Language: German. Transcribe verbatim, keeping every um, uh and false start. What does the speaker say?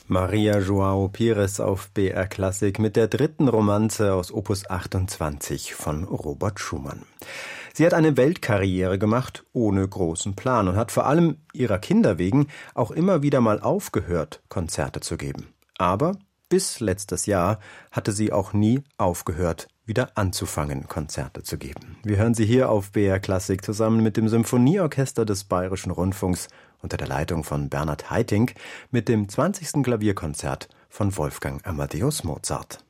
Maria João Pires auf B R Klassik mit der dritten Romanze aus Opus achtundzwanzig von Robert Schumann. Sie hat eine Weltkarriere gemacht, ohne großen Plan, und hat vor allem ihrer Kinder wegen auch immer wieder mal aufgehört, Konzerte zu geben. Aber bis letztes Jahr hatte sie auch nie aufgehört, wieder anzufangen, Konzerte zu geben. Wir hören sie hier auf B R Klassik zusammen mit dem Symphonieorchester des Bayerischen Rundfunks unter der Leitung von Bernhard Haitink mit dem zwanzigsten Klavierkonzert von Wolfgang Amadeus Mozart.